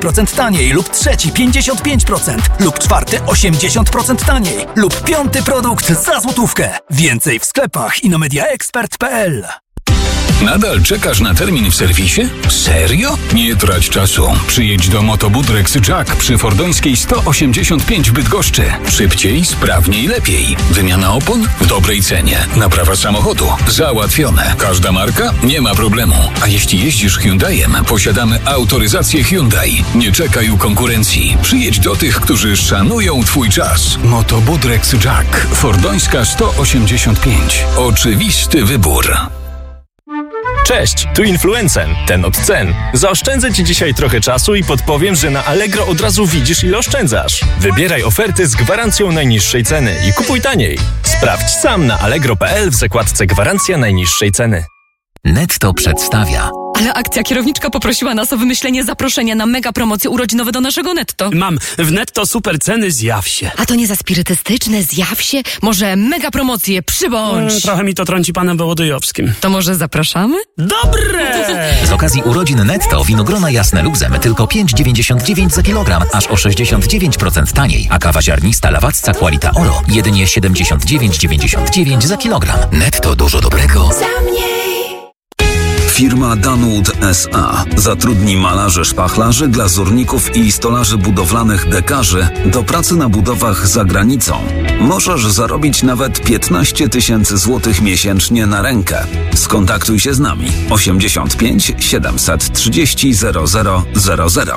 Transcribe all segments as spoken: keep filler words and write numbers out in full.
procent taniej lub trzeci pięćdziesiąt pięć procent lub czwarty osiemdziesiąt procent taniej lub piąty produkt za złotówkę. Więcej w sklepach i na media expert kropka p l. Nadal czekasz na termin w serwisie? Serio? Nie trać czasu. Przyjedź do Motobudrex Jack przy Fordońskiej sto osiemdziesiąt pięć w Bydgoszczy. Szybciej, sprawniej, lepiej. Wymiana opon? W dobrej cenie. Naprawa samochodu? Załatwione. Każda marka? Nie ma problemu. A jeśli jeździsz Hyundaiem, posiadamy autoryzację Hyundai. Nie czekaj u konkurencji. Przyjedź do tych, którzy szanują Twój czas. Motobudrex Jack. Fordońska sto osiemdziesiąt pięć. Oczywisty wybór. Cześć, tu Influencen, ten od cen. Zaoszczędzę Ci dzisiaj trochę czasu i podpowiem, że na Allegro od razu widzisz, ile oszczędzasz. Wybieraj oferty z gwarancją najniższej ceny i kupuj taniej. Sprawdź sam na allegro kropka p l w zakładce Gwarancja najniższej ceny. Netto przedstawia. Ale akcja kierowniczka poprosiła nas o wymyślenie zaproszenia na mega promocje urodzinowe do naszego Netto. Mam w Netto super ceny, zjaw się. A to nie za spirytystyczne, zjaw się? Może mega promocje, przybądź. E, trochę mi to trąci panem Wołodyjowskim. To może zapraszamy? Dobre! Z okazji urodzin Netto winogrona jasne luzem tylko pięć dziewięćdziesiąt dziewięć za kilogram, aż o sześćdziesiąt dziewięć procent taniej. A kawa ziarnista Lawacka Qualita Oro jedynie siedemdziesiąt dziewięć dziewięćdziesiąt dziewięć za kilogram. Netto dużo dobrego. Za mniej. Firma Danwood S A zatrudni malarzy, szpachlarzy, glazurników i stolarzy budowlanych dekarzy do pracy na budowach za granicą. Możesz zarobić nawet piętnaście tysięcy złotych miesięcznie na rękę. Skontaktuj się z nami osiemdziesiąt pięć siedemset trzydzieści zero zero zero zero.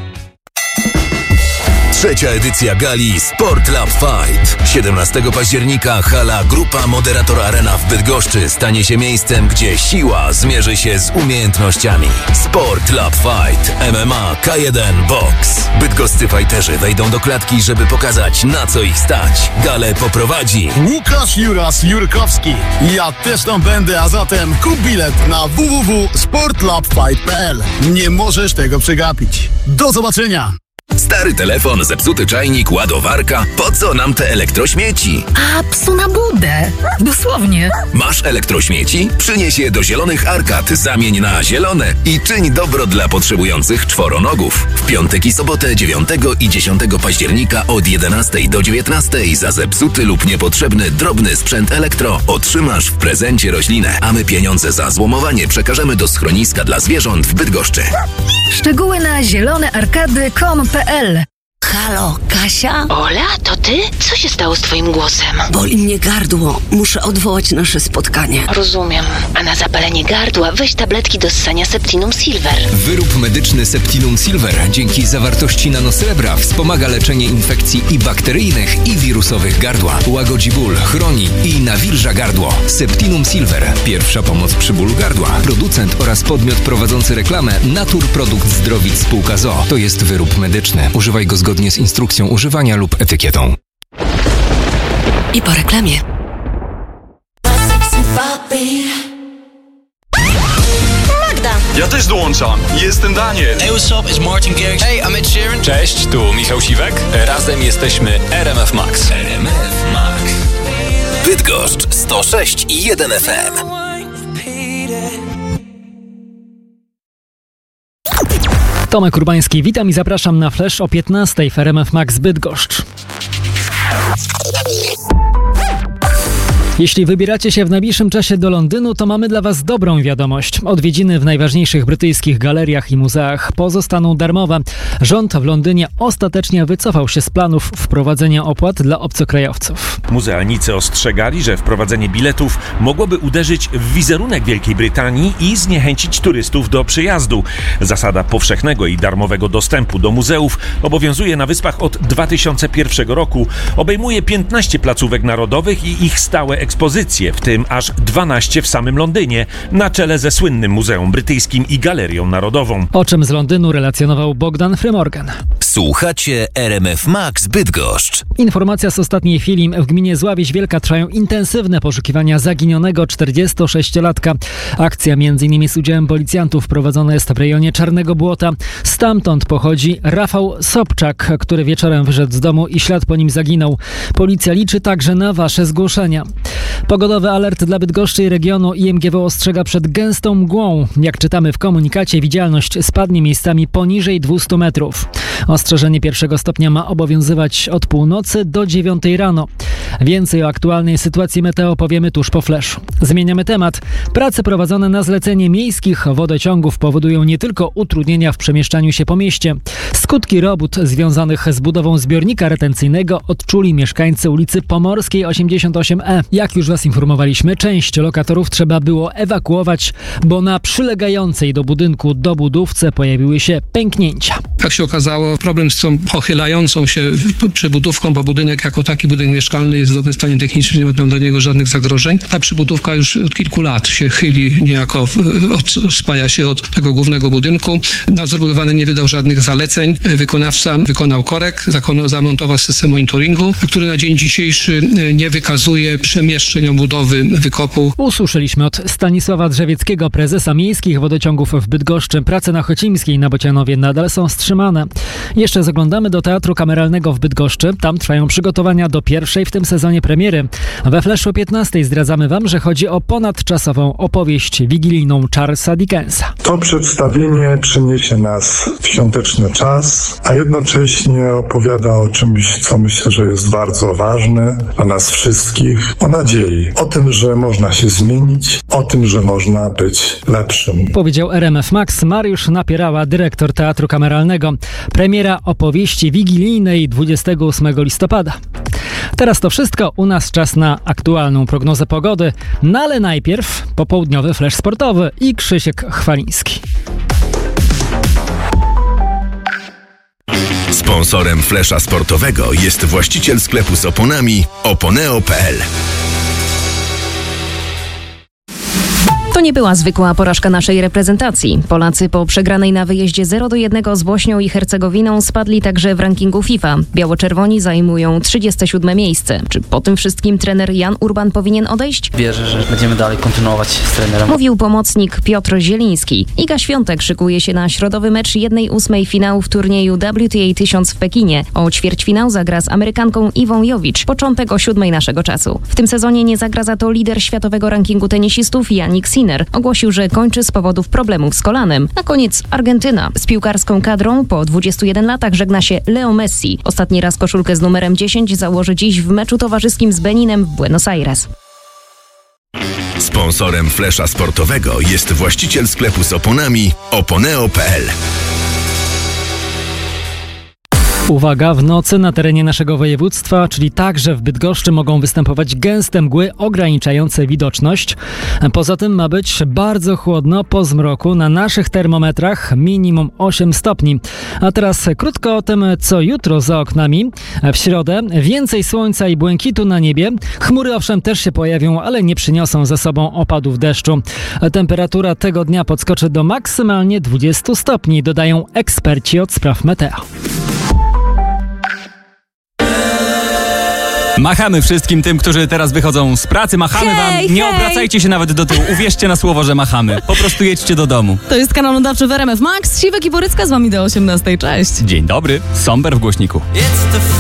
Trzecia edycja gali Sport Lab Fight. siedemnastego października hala Grupa Moderator Arena w Bydgoszczy stanie się miejscem, gdzie siła zmierzy się z umiejętnościami. Sport Lab Fight, M M A, K jeden, boks. Bydgoscy fajterzy wejdą do klatki, żeby pokazać, na co ich stać. Galę poprowadzi Łukasz Juras Jurkowski. Ja też tam będę, a zatem kup bilet na w w w kropka sport lab fight kropka p l. Nie możesz tego przegapić. Do zobaczenia! Stary telefon, zepsuty czajnik, ładowarka. Po co nam te elektrośmieci? A psu na budę. Dosłownie. Masz elektrośmieci? Przynieś je do Zielonych Arkad, zamień na zielone i czyń dobro dla potrzebujących czworonogów. W piątek i sobotę dziewiątego i dziesiątego października od jedenastej do dziewiętnastej za zepsuty lub niepotrzebny drobny sprzęt elektro otrzymasz w prezencie roślinę, a my pieniądze za złomowanie przekażemy do schroniska dla zwierząt w Bydgoszczy. Szczegóły na zielone arkady kropka com kropka p l. Halo, Kasia? Ola, to ty? Co się stało z twoim głosem? Boli mnie gardło. Muszę odwołać nasze spotkanie. Rozumiem. A na zapalenie gardła weź tabletki do ssania Septinum Silver. Wyrób medyczny Septinum Silver dzięki zawartości nanosrebra wspomaga leczenie infekcji i bakteryjnych, i wirusowych gardła. Łagodzi ból, chroni i nawilża gardło. Septinum Silver. Pierwsza pomoc przy bólu gardła. Producent oraz podmiot prowadzący reklamę Natur Produkt Zdrowic Spółka z o o. To jest wyrób medyczny. Używaj go zgodnie z instrukcją używania lub etykietą. I po reklamie. Magda. Ja też dołączam. Jestem Daniel. Hey, what's up? It's Martin Garrix. Hey, I'm Ed Sheeran. Cześć, tu Michał Siwek. Razem jesteśmy R M F Max. R M F Max. Bydgoszcz sto sześć i jeden F M. Tomek Urbański, witam i zapraszam na Flash o piętnastej w R M F Max Bydgoszcz. Jeśli wybieracie się w najbliższym czasie do Londynu, to mamy dla Was dobrą wiadomość. Odwiedziny w najważniejszych brytyjskich galeriach i muzeach pozostaną darmowe. Rząd w Londynie ostatecznie wycofał się z planów wprowadzenia opłat dla obcokrajowców. Muzealnicy ostrzegali, że wprowadzenie biletów mogłoby uderzyć w wizerunek Wielkiej Brytanii i zniechęcić turystów do przyjazdu. Zasada powszechnego i darmowego dostępu do muzeów obowiązuje na Wyspach od dwa tysiące pierwszego roku. Obejmuje piętnaście placówek narodowych i ich stałe ekspozycje, w tym aż dwanaście w samym Londynie, na czele ze słynnym Muzeum Brytyjskim i Galerią Narodową. O czym z Londynu relacjonował Bogdan Frymorgan. Słuchacie R M F Max Bydgoszcz. Informacja z ostatniej chwili. W gminie Zławieś Wielka trwają intensywne poszukiwania zaginionego czterdziestosześciolatka. Akcja m.in. z udziałem policjantów prowadzona jest w rejonie Czarnego Błota. Stamtąd pochodzi Rafał Sobczak, który wieczorem wyszedł z domu i ślad po nim zaginął. Policja liczy także na Wasze zgłoszenia. Pogodowy alert dla Bydgoszczy i regionu. I M G W ostrzega przed gęstą mgłą. Jak czytamy w komunikacie, widzialność spadnie miejscami poniżej dwieście metrów. Ostrzeżenie pierwszego stopnia ma obowiązywać od północy do dziewiątej rano. Więcej o aktualnej sytuacji meteo powiemy tuż po flashu. Zmieniamy temat. Prace prowadzone na zlecenie miejskich wodociągów powodują nie tylko utrudnienia w przemieszczaniu się po mieście. Skutki robót związanych z budową zbiornika retencyjnego odczuli mieszkańcy ulicy Pomorskiej osiemdziesiąt osiem E. Jak już Was informowaliśmy, część lokatorów trzeba było ewakuować, bo na przylegającej do budynku dobudówce pojawiły się pęknięcia. Jak się okazało, problem z tą pochylającą się przybudówką, bo budynek jako taki, budynek mieszkalny jest w dobrym stanie technicznym, nie ma do niego żadnych zagrożeń. Ta przybudówka już od kilku lat się chyli, niejako od, spaja się od tego głównego budynku. Nadzór budowlany nie wydał żadnych zaleceń. Wykonawca wykonał korekt, zamontował system monitoringu, który na dzień dzisiejszy nie wykazuje przemieszczeń budowy wykopu. Usłyszeliśmy od Stanisława Drzewieckiego, prezesa miejskich wodociągów w Bydgoszczy. Prace na Chocimskiej i na Bocianowie nadal są wstrzymane. Jeszcze zaglądamy do Teatru Kameralnego w Bydgoszczy. Tam trwają przygotowania do pierwszej w tym sezonie premiery. We Flashu o piętnastej zdradzamy Wam, że chodzi o ponadczasową opowieść wigilijną Charlesa Dickensa. To przedstawienie przeniesie nas w świąteczny czas, a jednocześnie opowiada o czymś, co myślę, że jest bardzo ważne dla nas wszystkich. O nadziei, o tym, że można się zmienić, o tym, że można być lepszym. Powiedział R M F Max Mariusz Napierała, dyrektor Teatru Kameralnego. Premiera opowieści wigilijnej dwudziestego ósmego listopada. Teraz to wszystko. U nas czas na aktualną prognozę pogody. No ale najpierw popołudniowy flash sportowy i Krzysiek Chwaliński. Sponsorem flesza sportowego jest właściciel sklepu z oponami oponeo kropka p l. To nie była zwykła porażka naszej reprezentacji. Polacy po przegranej na wyjeździe zero do jednego z Bośnią i Hercegowiną spadli także w rankingu FIFA. Biało-czerwoni zajmują trzydzieste siódme miejsce. Czy po tym wszystkim trener Jan Urban powinien odejść? Wierzę, że będziemy dalej kontynuować z trenerem. Mówił pomocnik Piotr Zieliński. Iga Świątek szykuje się na środowy mecz jednej ósmej finału w turnieju W T A tysiąc w Pekinie. O ćwierćfinał zagra z Amerykanką Iwą Jowicz. Początek o siódmej naszego czasu. W tym sezonie nie zagra za to lider światowego rankingu tenisistów Jannik Sinner. Ogłosił, że kończy z powodów problemów z kolanem. Na koniec Argentyna. Z piłkarską kadrą po dwudziestu jeden latach żegna się Leo Messi. Ostatni raz koszulkę z numerem dziesięć założy dziś w meczu towarzyskim z Beninem w Buenos Aires. Sponsorem flesza sportowego jest właściciel sklepu z oponami oponeo kropka p l. Uwaga, w nocy na terenie naszego województwa, czyli także w Bydgoszczy, mogą występować gęste mgły ograniczające widoczność. Poza tym ma być bardzo chłodno po zmroku. Na naszych termometrach minimum osiem stopni. A teraz krótko o tym, co jutro za oknami. W środę więcej słońca i błękitu na niebie. Chmury owszem też się pojawią, ale nie przyniosą ze sobą opadów deszczu. Temperatura tego dnia podskoczy do maksymalnie dwudziestu stopni, dodają eksperci od spraw meteo. Machamy wszystkim tym, którzy teraz wychodzą z pracy. Machamy hej, wam. Nie hej. Obracajcie się nawet do tyłu. Uwierzcie na słowo, że machamy. Po prostu jedźcie do domu. To jest kanał nadawczy w R M F Max. Siwek i Borycka z wami do osiemnastej. Cześć. Dzień dobry. Somber w głośniku.